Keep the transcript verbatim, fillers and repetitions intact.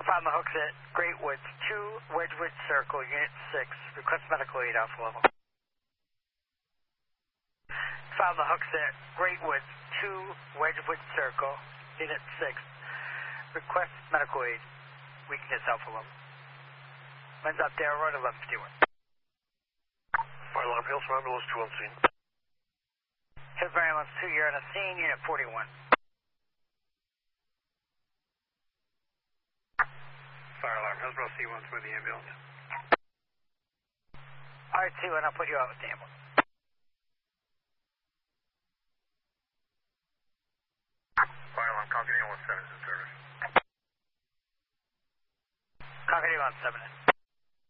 Found the hooks at Great Woods two, Wedgewood Circle, Unit six. Request medical aid alpha level. Found the hooks at Great Woods two, Wedgewood Circle, Unit six. Request medical aid. Weakness alpha level. Winds up there, road eleven fifty-one. Fire alarm, Hailstorm ambulance two on scene. Hailstorm ambulance two, you're on a scene, Unit forty-one. Fire alarm, Hillsborough C one with the ambulance. All right, C one, I'll put you out with the ambulance. Fire alarm, Concord one seven is in service. Concord one seven.